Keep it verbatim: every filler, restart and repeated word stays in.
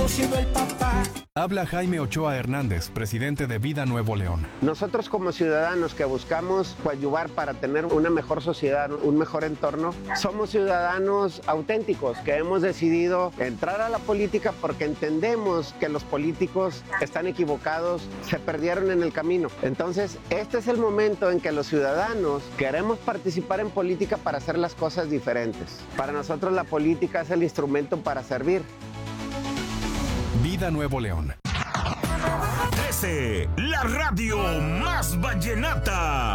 sigo siendo el papá. Habla Jaime Ochoa Hernández, presidente de Vida Nuevo León. Nosotros como ciudadanos que buscamos coadyuvar para tener una mejor sociedad, un mejor entorno, somos ciudadanos auténticos que hemos decidido entrar a la política porque entendemos que los políticos están equivocados, se perdieron en el camino. Entonces, este es el momento en que los ciudadanos queremos participar en política para hacer las cosas diferentes. Para nosotros la política es el instrumento para servir. Vida Nuevo León. trece, la radio más vallenata.